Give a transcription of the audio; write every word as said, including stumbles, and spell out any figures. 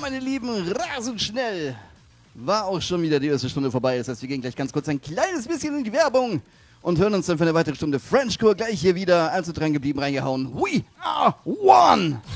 meine Lieben, rasend schnell war auch schon wieder die erste Stunde vorbei. Das heißt, wir gehen gleich ganz kurz ein kleines bisschen in die Werbung und hören uns dann für eine weitere Stunde Frenchcore gleich hier wieder. Also dran geblieben, reingehauen. We are one!